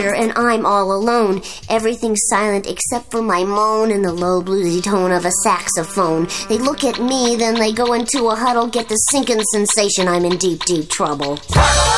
theater and I'm all alone. Everything's silent except for my moan and the low bluesy tone of a saxophone. They look at me, then they go into a huddle, get the sinking sensation I'm in deep, deep trouble.